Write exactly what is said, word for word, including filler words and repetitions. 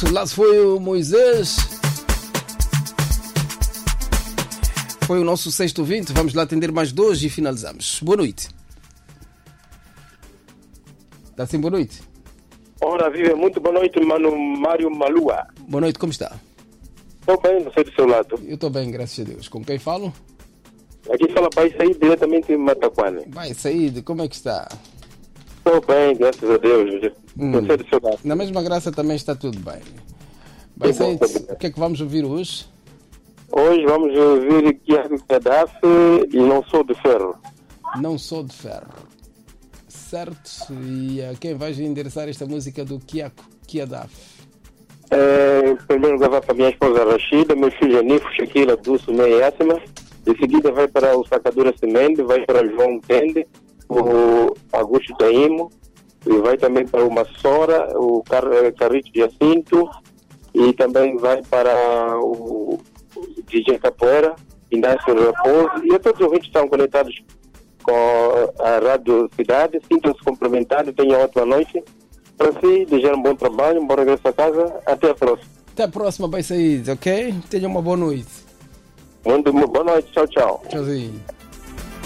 Lá foi o Moisés. Foi o nosso sexto ouvinte. Vamos lá atender mais dois e finalizamos. Boa noite. Está sim, boa noite. Ora, viva, muito boa noite, mano Mário Malua. Boa noite, como está? Estou bem, não sei do seu lado. Eu estou bem, graças a Deus. Com quem falo? Aqui fala Pai Saíde, diretamente em Mataquane. Vai, Saíde, como é que está? Estou bem, graças a Deus. Hum. Não sei do seu lado. Na mesma graça também está tudo bem. Vai, Saíde, o que é que vamos ouvir hoje? Hoje vamos ouvir Quiaco Gaddafi e Não Sou de Ferro. Não Sou de Ferro. Certo. E a quem vais endereçar esta música do Quiaco Gaddafi? É, em primeiro lugar vai para minha esposa Rashida, meu filho Anifo, Shakira, Dulce, Meia e Asma. De seguida vai para o Sacadura Semente, vai para João Tende, o Augusto Taimo, e vai também para o Massora, o Car Carrito Jacinto, e também vai para o D J Capoeira, Inácio Raposo, e a todos os ouvintes que estão conectados com a Rádio Cidade. Sintam-se cumprimentados, tenham uma ótima noite. Para si, desejar um bom trabalho, um bom regresso a casa. Até a próxima. Até a próxima, vai sair, ok? Tenha uma boa noite. Muito boa noite. Tchau, tchau. Tchauzinho.